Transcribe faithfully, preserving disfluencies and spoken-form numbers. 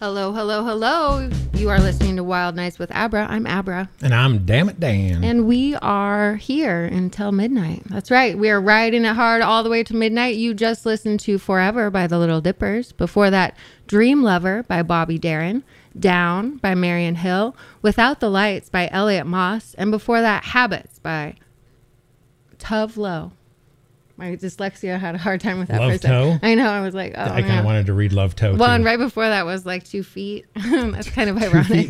Hello, hello, hello. You are listening to Wild Nights with Abra. I'm Abra. And I'm Damn It Dan. And we are here until midnight. That's right. We are riding it hard all the way to midnight. You just listened to Forever by the Little Dippers. Before that, Dream Lover by Bobby Darin. Down by Marian Hill. Without the Lights by Elliot Moss. And before that, Habits by Tove Lo. My dyslexia had a hard time with that. Love Toe? I know. I was like, oh, I kind of wanted to read Love Toe, Well, too. and right before that was like Two Feet. That's kind of ironic.